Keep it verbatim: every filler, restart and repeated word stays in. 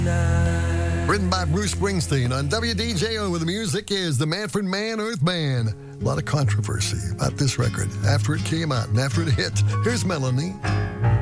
Written by Bruce Springsteen on W D J O, where the music is the Manfred Mann Earth Band. A lot of controversy about this record after it came out and after it hit. Here's Melanie.